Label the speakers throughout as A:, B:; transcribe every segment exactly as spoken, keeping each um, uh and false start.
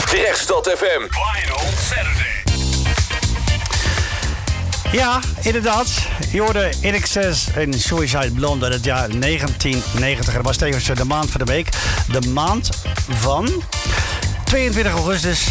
A: Drechtstad F M. Vinyl Saturday.
B: Ja, inderdaad. Je hoorde In Excess en Suicide Blonde uit het jaar negentien negentig. Dat was tevens de maand van de week. De maand van tweeëntwintig augustus.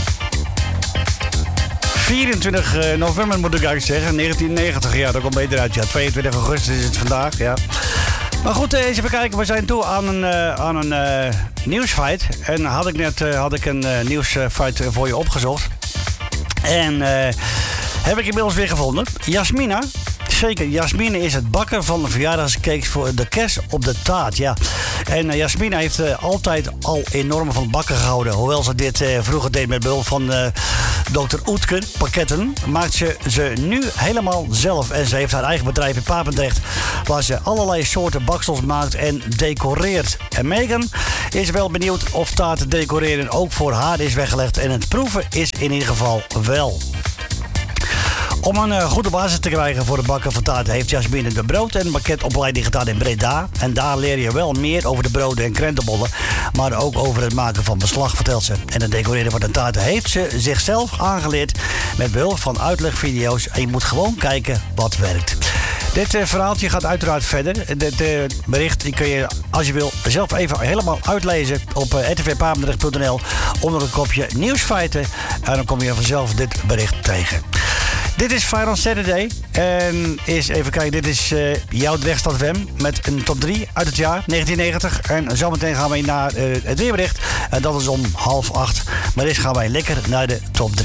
B: vierentwintig november moet ik eigenlijk zeggen. negentien negentig, ja, dat komt beter uit. Ja, tweeëntwintig augustus is het vandaag, ja. Maar goed, eens even kijken. We zijn toe aan een, uh, aan een uh, nieuwsfeit. En had ik net uh, had ik een uh, nieuwsfeit voor je opgezocht. En uh, heb ik inmiddels weer gevonden. Jasmina. Zeker, Jasmine is het bakken van de verjaardagscakes voor de kerst op de taart, ja. En uh, Jasmine heeft uh, altijd al enorm van bakken gehouden. Hoewel ze dit uh, vroeger deed met behulp van uh, dokter Oetker, pakketten, maakt ze ze nu helemaal zelf. En ze heeft haar eigen bedrijf in Papendrecht, waar ze allerlei soorten baksels maakt en decoreert. En Megan is wel benieuwd of taart decoreren ook voor haar is weggelegd. En het proeven is in ieder geval wel. Om een uh, goede basis te krijgen voor het bakken van taart heeft Jasmine de brood- en banketopleiding gedaan in Breda. En daar leer je wel meer over de broden en krentenbollen, maar ook over het maken van beslag, vertelt ze. En het decoreren van de taart heeft ze zichzelf aangeleerd met behulp van uitlegvideo's. En je moet gewoon kijken wat werkt. Dit uh, verhaaltje gaat uiteraard verder. Dit uh, bericht die kun je, als je wil, zelf even helemaal uitlezen op uh, r t v papendrecht punt n l onder het kopje nieuwsfeiten. En dan kom je vanzelf dit bericht tegen. Dit is Vinyl Saturday. En is, even kijken, dit is uh, jouw Drechtstad F M met een top drie uit het jaar negentien negentig. En zometeen gaan wij naar uh, het weerbericht. En dat is om half acht. Maar eerst gaan wij lekker naar de top drie.